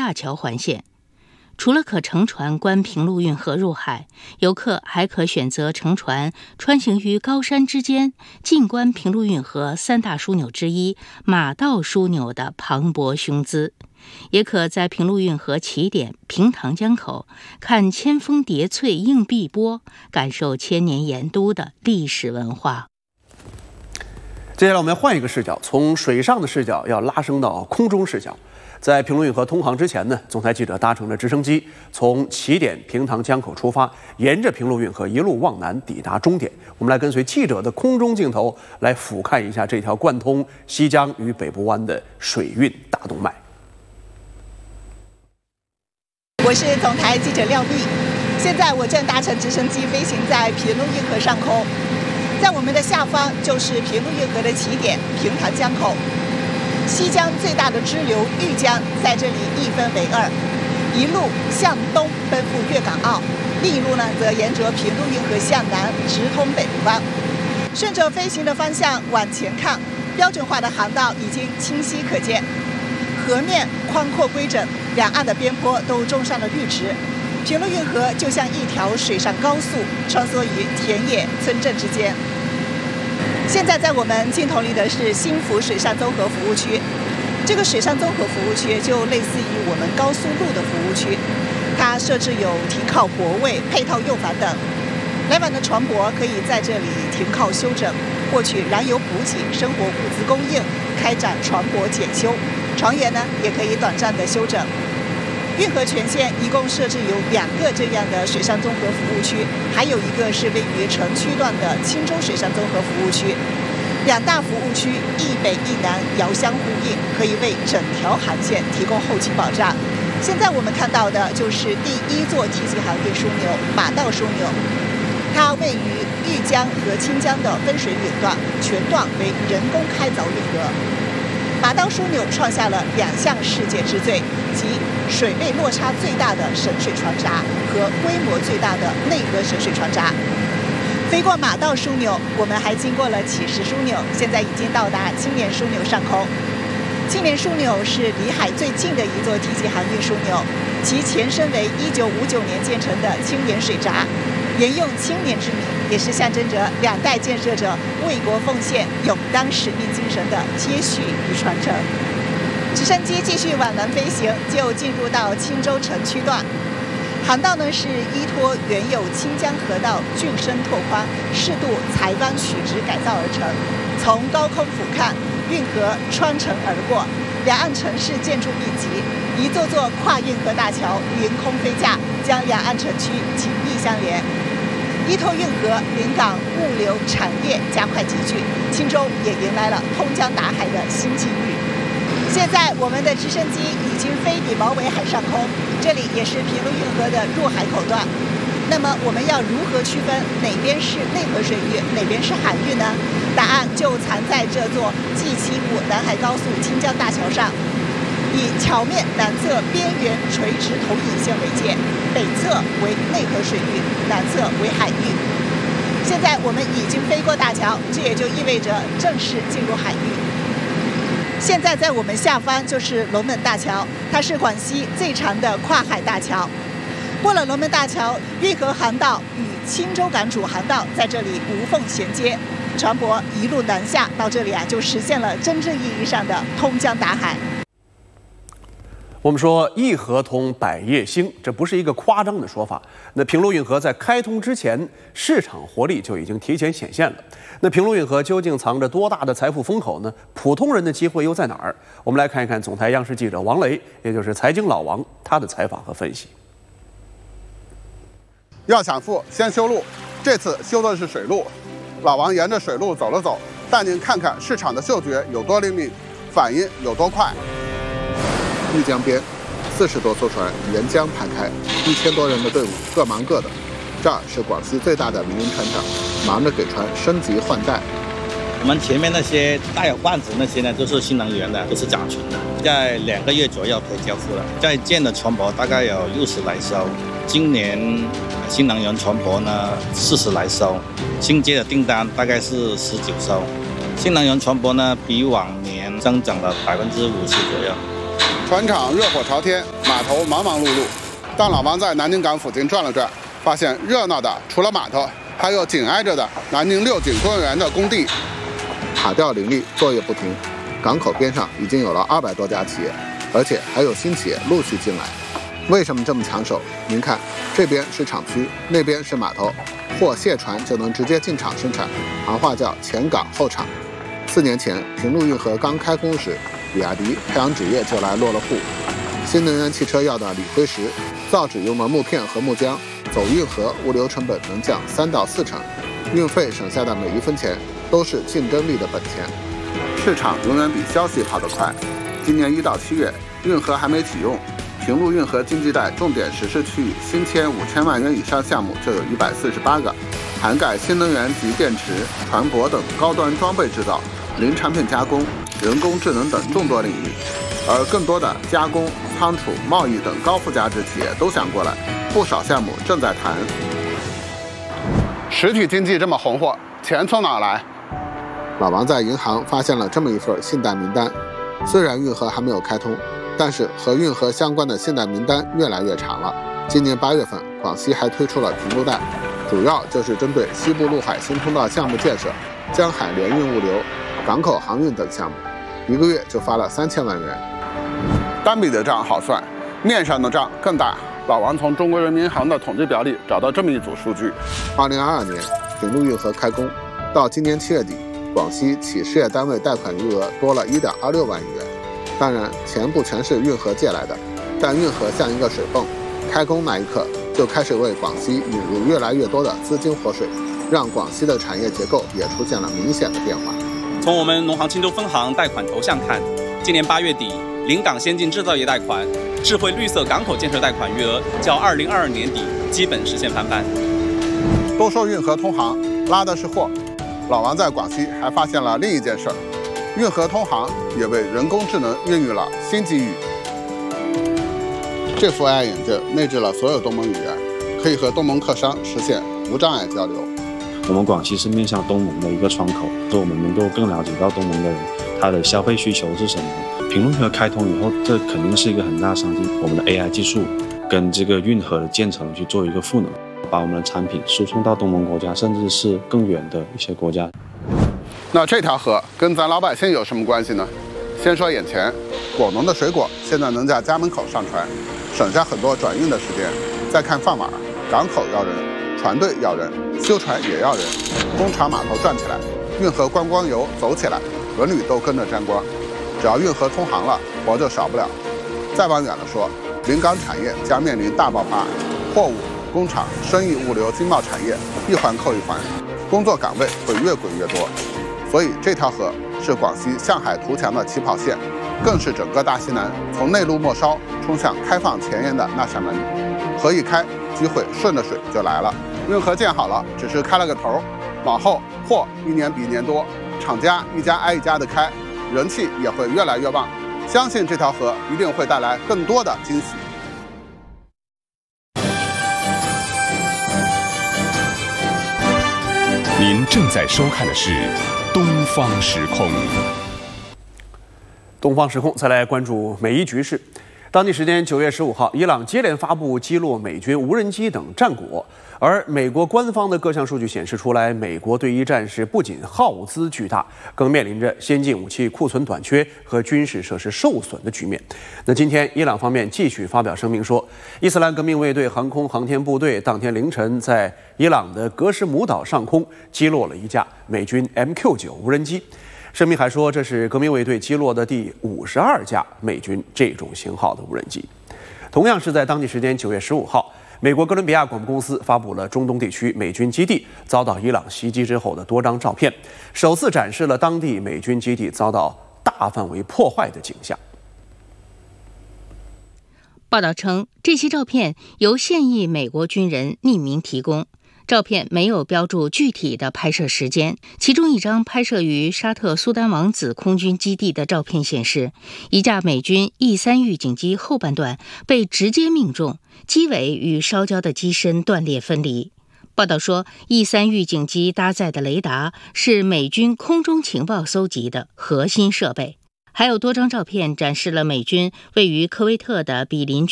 大桥环线。除了可乘船观平陆运河入海，游客还可选择乘船穿行于高山之间，静观平陆运河三大枢纽之一马道枢纽的磅礴雄姿，也可在平陆运河起点平塘江口看千峰叠翠映碧波，感受千年盐都的历史文化。 接下来我们换一个视角，从水上的视角要拉升到空中视角。在平陆运河通航之前呢，总台记者搭乘着直升机从起点平塘江口出发，沿着平陆运河一路往南抵达终点。我们来跟随记者的空中镜头来俯瞰一下这条贯通西江与北部湾的水运大动脉。 我是总台记者廖碧，现在我正搭乘直升机飞行在平陆运河上空，在我们的下方就是平陆运河的起点平塘江口。西江最大的支流豫江在这里一分为二，一路向东奔赴粤港澳，另一路呢则沿着平陆运河向南直通北部湾。顺着飞行的方向往前看，标准化的航道已经清晰可见，河面宽阔规整，两岸的边坡都种上了绿植。平陆运河就像一条水上高速，穿梭于田野村镇之间。现在在我们镜头里的是新福水上综合服务区，这个水上综合服务区就类似于我们高速路的服务区，它设置有停靠泊位、配套用房等，来往的船舶可以在这里停靠休整，获取燃油补给、生活物资供应，开展船舶检修，船员呢也可以短暂的休整。运河全线一共设置有2个这样的水上综合服务区，还有一个是位于城区段的青州水上综合服务区。2大服务区一北一南遥相呼应，可以为整条航线提供后期保障。现在我们看到的就是第1座梯级航运枢纽马道枢纽，它位于豫江和清江的分水岭段，全段为人工开凿运河。马道枢纽创下了2项世界之最，即水位落差最大的省水船闸和规模最大的内河省水船闸。飞过马道枢纽，我们还经过了启石枢纽，现在已经到达青年枢纽上空。青年枢纽是离海最近的一座梯级航运枢纽，其前身为1959年建成的青年水闸，沿用青年之名，也是象征着2代建设者为国奉献、勇当使命精神的接续与传承。直升机继续往南飞行，就进入到青州城区段。航道呢是依托原有清江河道浚深拓宽、适度裁弯曲直改造而成。从高空俯瞰，运河穿城而过，两岸城市建筑密集，一座座跨运河大桥云空飞架，将两岸城区紧密相连。依托运河，临港物流产业加快集聚，青州也迎来了通江达海的新机遇。现在我们的直升机已经飞抵毛尾海上空，这里也是平陆运河的入海口段。那么我们要如何区分哪边是内河水域，哪边是海域呢？答案就藏在这座 G75南海高速清江大桥上，以桥面南侧边缘垂直投影线为界，北侧为内河水域，南侧为海域。现在我们已经飞过大桥，这也就意味着正式进入海域。现在在我们下方就是龙门大桥，它是广西最长的跨海大桥。过了龙门大桥，运河航道与青州港主航道在这里无缝衔接，船舶一路南下到这里就实现了真正意义上的通江达海。 我们说一河通百业兴，这不是一个夸张的说法。那平陆运河在开通之前，市场活力就已经提前显现了。那平陆运河究竟藏着多大的财富风口呢？普通人的机会又在哪儿？我们来看一看总台央视记者王雷，也就是财经老王，他的采访和分析。 要想富，先修路。这次修的是水路，老王沿着水路走了走，带您看看市场的嗅觉有多灵敏，反应有多快。 豫江边，40多艘船沿江排开，1000多人的队伍各忙各的。这儿是广西最大的民营船厂，忙着给船升级换代。 我们前面那些带有罐子那些呢，都是新能源的，都是甲醇的，在2个月左右可以交付了。在建的船舶大概有60来艘，今年新能源船舶呢40来艘，新接的订单大概是19艘。新能源船舶呢比往年增长了50%左右。 船厂热火朝天，码头忙忙碌碌。当老王在南宁港附近转了转，发现热闹的除了码头，还有紧挨着的南宁六景公园的工地，塔吊林立，作业不停。港口边上已经有了200多家企业，而且还有新企业陆续进来。为什么这么抢手？您看，这边是厂区，那边是码头，货卸船就能直接进厂生产，行话叫前港后厂。4年前，平陆运河刚开工时，比亚迪、太阳纸业就来落了户。新能源汽车要的锂灰石，造纸用的木片和木浆，走运河物流成本能降3到4成，运费省下的每1分钱都是竞争力的本钱。市场永远比消息跑得快。今年1到7月，运河还没启用，平陆运河经济带重点实施区域新签5000万元以上项目就有148个，涵盖新能源及电池、船舶等高端装备制造、零产品加工、人工智能等众多领域。而更多的加工、仓储、贸易等高附加值企业都想过来，不少项目正在谈。实体经济这么红火，钱从哪来？老王在银行发现了这么一份信贷名单，虽然运河还没有开通，但是和运河相关的信贷名单越来越长了。今年8月份，广西还推出了平陆贷，主要就是针对西部陆海新通道项目建设、江海联运物流、港口航运等项目，1个月就发了3000万元。单笔的账好算，面上的账更大。老王从中国人民银行的统计表里找到这么一组数据：2022年平陆运河开工，到今年7月底，广西企事业单位贷款余额多了1.26万亿元。当然，钱不全是运河借来的，但运河像一个水泵，开工那一刻就开始为广西引入越来越多的资金活水，让广西的产业结构也出现了明显的变化。 从我们农行青州分行贷款头项看，今年8月底，临港先进制造业贷款、智慧绿色港口建设贷款余额较2022年底基本实现翻番。 都说运河通航拉的是货，老王在广西还发现了另一件事儿，运河通航也为人工智能孕育了新机遇。这副 AI 眼镜内置了所有东盟语言，可以和东盟客商实现无障碍交流。 我们广西是面向东盟的一个窗口，所以我们能够更了解到东盟的人他的消费需求是什么。平陆运河开通以后，这肯定是一个很大商机。我们的 AI 技术跟这个运河的建成去做一个赋能，把我们的产品输送到东盟国家，甚至是更远的一些国家。 那这条河跟咱老百姓有什么关系呢？先说眼前，果农的水果现在能在家门口上船，省下很多转运的时间。再看饭碗，港口要人，船队要人，修船也要人，工厂码头转起来，运河观光游走起来，文旅都跟着沾光。只要运河通航了，活就少不了。再往远了说，临港产业将面临大爆发，货物、工厂、生意、物流、经贸产业一环扣一环，工作岗位会越滚越多。所以这条河是广西向海图强的起跑线，更是整个大西南从内陆末梢冲向开放前沿的那扇门。河一开，机会顺着水就来了。运河建好了，只是开了个头，往后货一年比一年多，厂家一家挨一家的开，人气也会越来越旺。相信这条河一定会带来更多的惊喜。 您正在收看的是《东方时空》。 东方时空，再来关注美伊局势。当地时间9月15号，伊朗接连发布击落美军无人机等战果，而美国官方的各项数据显示出来，美国对伊战事不仅耗资巨大，更面临着先进武器库存短缺和军事设施受损的局面。那今天，伊朗方面继续发表声明说，伊斯兰革命卫队航空航天部队当天凌晨在伊朗的格什姆岛上空击落了一架美军 MQ-9 无人机。声明还说，这是革命卫队击落的第52架美军这种型号的无人机。同样是在当地时间9月15号，美国哥伦比亚广播公司发布了中东地区美军基地遭到伊朗袭击之后的多张照片，首次展示了当地美军基地遭到大范围破坏的景象。 报道称，这些照片由现役美国军人匿名提供。照片没有标注具体的拍摄时间，其中一张拍摄于沙特苏丹王子空军基地的照片显示，一架美军 E3 预警机后半段被直接命中，机尾与烧焦的机身断裂分离。报道说， E3 预警机搭载的雷达是美军空中情报搜集的核心设备。 还有多张照片展示了美军位于科威特的比邻